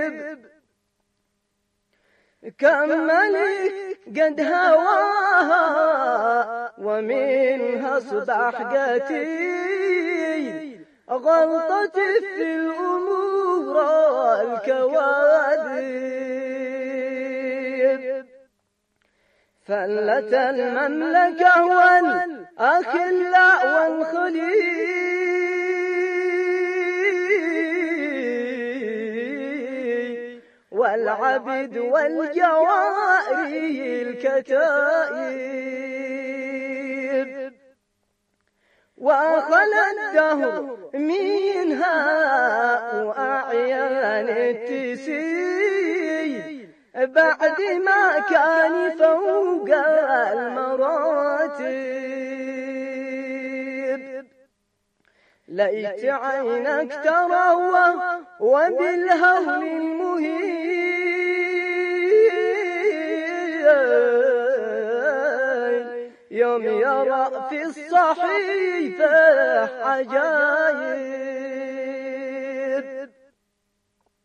كم ملك قد هواها ومنها أصبح قتيل، غلطت في الأمور الكواذب. فلت المملكة والأخلاء والخليل والعبد والجواري الكتائب، وخلى الدهر منها وأعيان التسيل بعد ما كان فوق المراتب. ليت عينك تروى وبالهول المهين يوم يرى في الصحيفة عجايب.